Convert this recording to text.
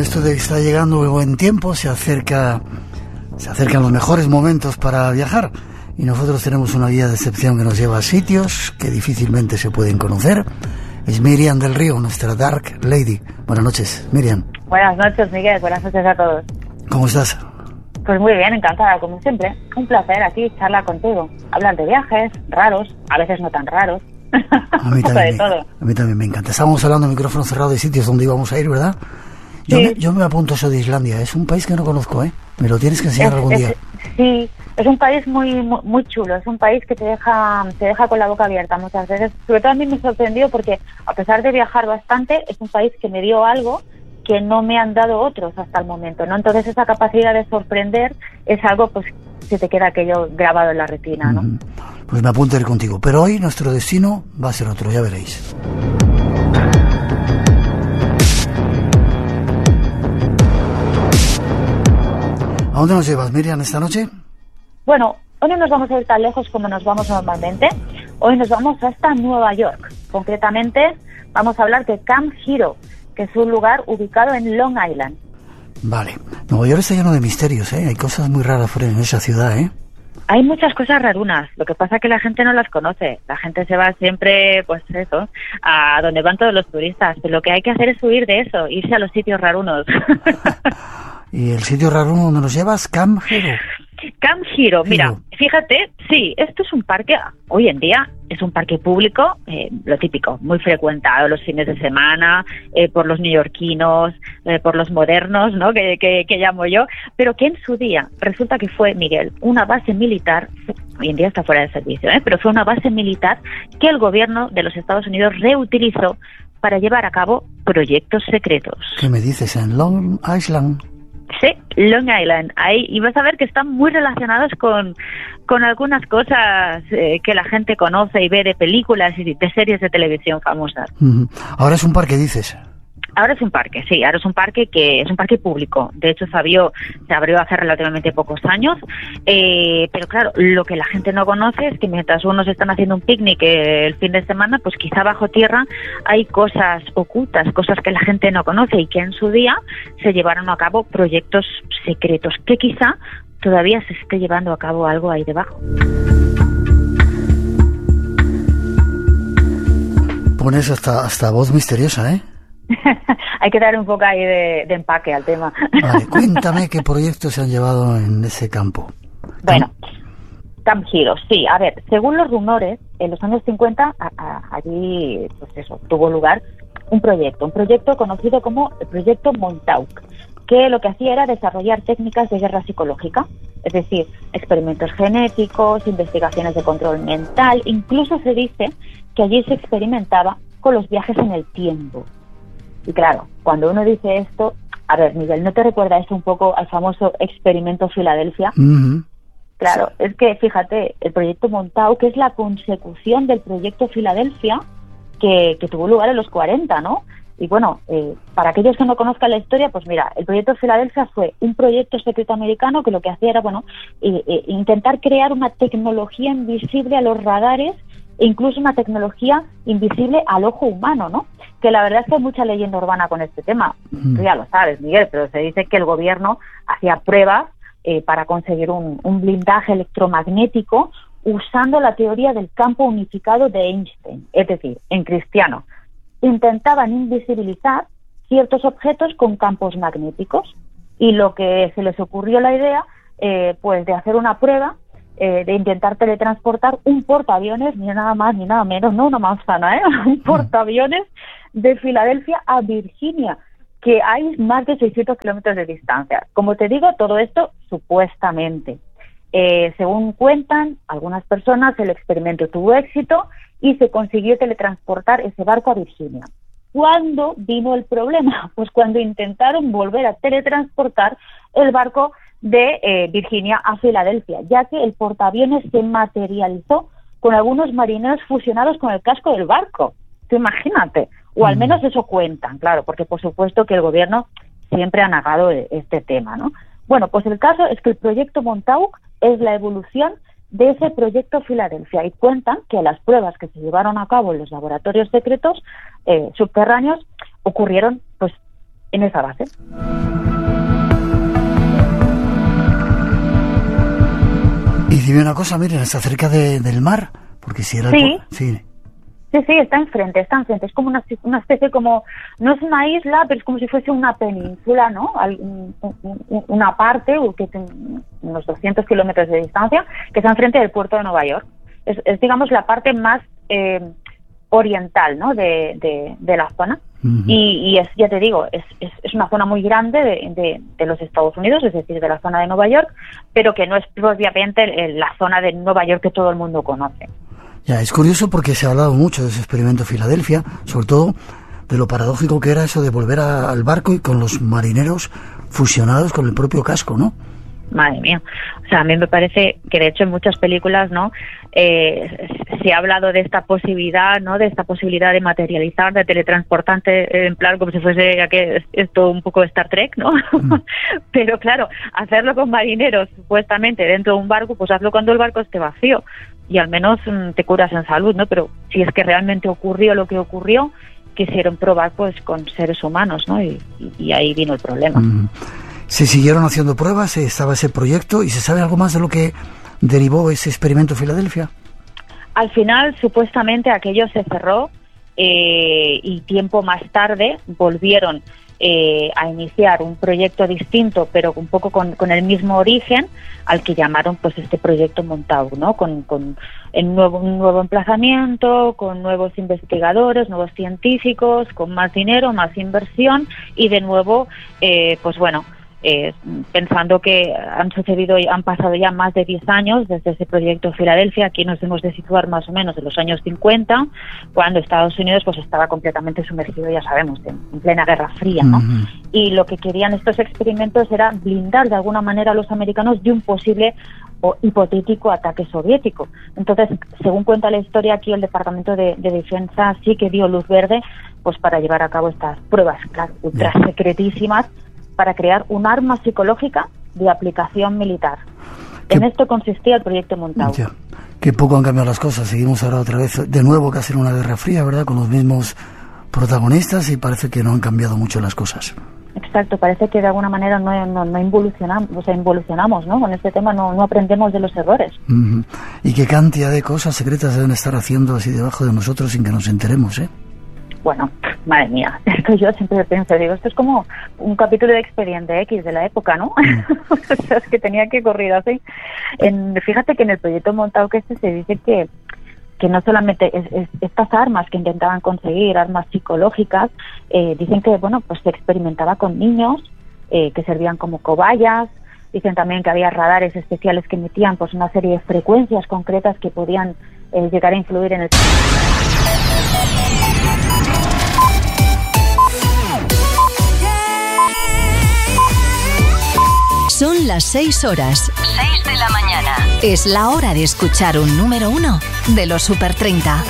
esto de que está llegando el buen tiempo, se acercan los mejores momentos para viajar y nosotros tenemos una guía de excepción que nos lleva a sitios que difícilmente se pueden conocer. Es Miriam del Río, nuestra Dark Lady. Buenas noches, Miriam. Buenas noches, Miguel. Buenas noches a todos. ¿Cómo estás? Pues muy bien, encantada, como siempre. Un placer aquí charlar contigo. Hablar de viajes raros, a veces no tan raros. A mí también me encanta. Estábamos hablando de micrófono cerrado de sitios donde íbamos a ir, ¿verdad? Yo me apunto eso de Islandia. Es un país que no conozco, ¿eh? Me lo tienes que enseñar algún día. Sí, es un país muy chulo. Es un país que te deja con la boca abierta muchas veces. Sobre todo a mí me sorprendió porque, a pesar de viajar bastante, es un país que me dio algo que no me han dado otros hasta el momento, ¿no? Entonces esa capacidad de sorprender es algo, pues, que te queda aquello grabado en la retina, ¿no? Pues me apunto a ir contigo. Pero hoy nuestro destino va a ser otro, ya veréis. ¿A dónde nos llevas, Miriam, esta noche? Bueno, hoy no nos vamos a ir tan lejos como nos vamos normalmente. Hoy nos vamos hasta Nueva York. Concretamente, vamos a hablar de Camp Hero, que es un lugar ubicado en Long Island. Vale. Nueva York está lleno de misterios, ¿eh? Hay cosas muy raras fuera en esa ciudad, ¿eh? Hay muchas cosas rarunas, lo que pasa es que la gente no las conoce. La gente se va siempre, pues eso, a donde van todos los turistas. Pero lo que hay que hacer es huir de eso, irse a los sitios rarunos. ¿Y el sitio raruno donde nos llevas? Camp Hero. Camp Hero, mira, fíjate, sí, esto es un parque, hoy en día es un parque público, lo típico, muy frecuentado los fines de semana, por los neoyorquinos, por los modernos, ¿no? Que llamo yo, pero que en su día resulta que fue, Miguel, una base militar, hoy en día está fuera de servicio, pero fue una base militar que el gobierno de los Estados Unidos reutilizó para llevar a cabo proyectos secretos. ¿Qué me dices? ¿En Long Island? Sí, Long Island. Ahí, y vas a ver que están muy relacionados con algunas cosas que la gente conoce y ve de películas y de series de televisión famosas. Ahora es un parque, dices. Ahora es un parque, sí, ahora es un parque que es un parque público. De hecho, se abrió hace relativamente pocos años, pero claro, lo que la gente no conoce es que mientras unos están haciendo un picnic el fin de semana, pues quizá bajo tierra hay cosas ocultas, cosas que la gente no conoce y que en su día se llevaron a cabo proyectos secretos, que quizá todavía se esté llevando a cabo algo ahí debajo. Pones hasta voz misteriosa, ¿eh? Hay que dar un poco ahí de empaque al tema. Vale, cuéntame qué proyectos se han llevado en ese campo. Bueno, Camp Hero, sí. A ver, según los rumores, en los años 50, allí, pues eso, tuvo lugar un proyecto conocido como el Proyecto Montauk, que lo que hacía era desarrollar técnicas de guerra psicológica, es decir, experimentos genéticos, investigaciones de control mental, incluso se dice que allí se experimentaba con los viajes en el tiempo. Y claro, cuando uno dice esto, a ver, Miguel, ¿no te recuerda eso un poco al famoso experimento Filadelfia? Claro, es que, fíjate, el proyecto Montauk es la consecución del proyecto Filadelfia que tuvo lugar en los 40, ¿no? Y bueno, para aquellos que no conozcan la historia, pues mira, el proyecto Filadelfia fue un proyecto secreto americano que lo que hacía era, bueno, intentar crear una tecnología invisible a los radares e incluso una tecnología invisible al ojo humano, ¿no? Que la verdad es que hay mucha leyenda urbana con este tema. Tú ya lo sabes, Miguel, pero se dice que el gobierno hacía pruebas para conseguir un blindaje electromagnético usando la teoría del campo unificado de Einstein. Es decir, en cristiano, intentaban invisibilizar ciertos objetos con campos magnéticos y lo que se les ocurrió la idea, pues de hacer una prueba de intentar teletransportar un portaaviones, ni nada más ni nada menos, no una manzana, un portaaviones de Filadelfia a Virginia, que hay más de 600 kilómetros de distancia. Como te digo, todo esto supuestamente. Según cuentan algunas personas, el experimento tuvo éxito y se consiguió teletransportar ese barco a Virginia. ¿Cuándo vino el problema? Pues cuando intentaron volver a teletransportar el barco de Virginia a Filadelfia, ya que el portaaviones se materializó con algunos marineros fusionados con el casco del barco. Tú imagínate, o al menos eso cuentan, claro, porque por supuesto que el gobierno siempre ha negado este tema, ¿no? Bueno, pues el caso es que el proyecto Montauk es la evolución de ese proyecto Filadelfia y cuentan que las pruebas que se llevaron a cabo en los laboratorios secretos subterráneos ocurrieron pues en esa base. Y dime una cosa, miren, está cerca del mar, porque si era Sí. Sí, Está enfrente, es como una especie como, no es una isla, pero es como si fuese una península, ¿no? Una parte, unos 200 kilómetros de distancia, que está enfrente del puerto de Nueva York. Es digamos, la parte más oriental, ¿no? de la zona. Uh-huh. Y es, ya te digo, es una zona muy grande de los Estados Unidos, es decir, de la zona de Nueva York, pero que no es propiamente la zona de Nueva York que todo el mundo conoce. Ya, es curioso porque se ha hablado mucho de ese experimento Filadelfia, sobre todo de lo paradójico que era eso de volver al barco y con los marineros fusionados con el propio casco, ¿no? Madre mía. O sea, a mí me parece que de hecho en muchas películas, ¿no? Se ha hablado de esta posibilidad, ¿no? De esta posibilidad de materializar, de teletransportante, en plan como si fuese esto un poco Star Trek, ¿no? Pero claro, hacerlo con marineros supuestamente dentro de un barco, pues hazlo cuando el barco esté vacío y al menos te curas en salud, ¿no? Pero si es que realmente ocurrió lo que ocurrió, quisieron probar pues con seres humanos, ¿no? Y ahí vino el problema. Se siguieron haciendo pruebas, estaba ese proyecto, ¿y se sabe algo más de lo que derivó ese experimento Filadelfia? Al final, supuestamente, aquello se cerró y tiempo más tarde volvieron a iniciar un proyecto distinto, pero un poco con el mismo origen, al que llamaron pues este proyecto Montauk, ¿no? Con un nuevo emplazamiento, con nuevos investigadores, nuevos científicos, con más dinero, más inversión y de nuevo, pues bueno, pensando que han pasado ya más de 10 años desde ese proyecto Filadelfia. Aquí nos hemos de situar más o menos en los años 50, cuando Estados Unidos pues estaba completamente sumergido, ya sabemos, en plena Guerra Fría, ¿no? Uh-huh. Y lo que querían estos experimentos era blindar de alguna manera a los americanos de un posible o hipotético ataque soviético. Entonces, según cuenta la historia, aquí el Departamento de Defensa sí que dio luz verde pues para llevar a cabo estas pruebas, claro, ultra secretísimas, para crear un arma psicológica de aplicación militar. En esto consistía el proyecto Montauk. Ya. Qué poco han cambiado las cosas. Seguimos ahora otra vez, de nuevo, casi en una Guerra Fría, ¿verdad? Con los mismos protagonistas y parece que no han cambiado mucho las cosas. Exacto, parece que de alguna manera no involucionamos, o sea, involucionamos, ¿no? Con este tema no aprendemos de los errores. Uh-huh. Y qué cantidad de cosas secretas deben estar haciendo así debajo de nosotros sin que nos enteremos, ¿eh? Bueno, madre mía, esto yo siempre pienso, digo, esto es como un capítulo de Expediente X de la época, ¿no? O sea, es que tenía que correr así. Fíjate que en el proyecto Montauk se dice que no solamente estas armas que intentaban conseguir, armas psicológicas, dicen que, bueno, pues se experimentaba con niños que servían como cobayas. Dicen también que había radares especiales que emitían pues una serie de frecuencias concretas que podían llegar a influir en el... Son las 6 horas. 6 de la mañana. Es la hora de escuchar un número 1 de los Super 30.